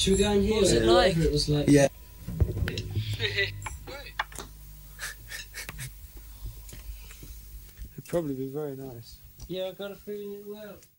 Should we go in here? What was it Whatever like? It was like. Yeah. It'd probably be very nice. Yeah, I got a feeling it will.